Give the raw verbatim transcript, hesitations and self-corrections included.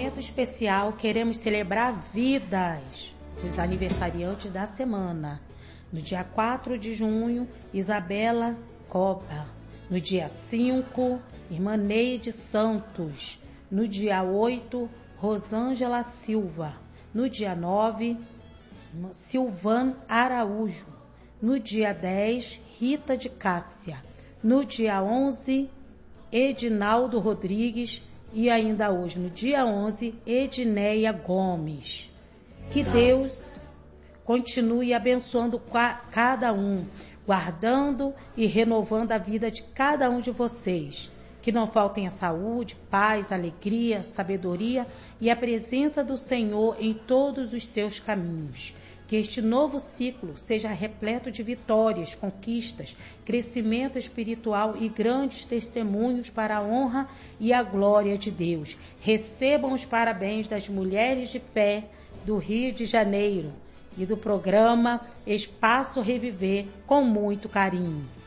momento especial, queremos celebrar vidas dos aniversariantes da semana. No dia quatro de junho, Isabela Copa. No dia cinco, Irmã Neide Santos. No dia oito, Rosângela Silva. No dia nove, Silvan Araújo. No dia dez, Rita de Cássia. No dia onze, Edinaldo Rodrigues. E ainda hoje, no dia onze, Edneia Gomes. Que Deus continue abençoando cada um, guardando e renovando a vida de cada um de vocês. Que não faltem a saúde, paz, alegria, sabedoria e a presença do Senhor em todos os seus caminhos. Que este novo ciclo seja repleto de vitórias, conquistas, crescimento espiritual e grandes testemunhos para a honra e a glória de Deus. Recebam os parabéns das mulheres de fé do Rio de Janeiro e do programa Espaço Reviver com muito carinho.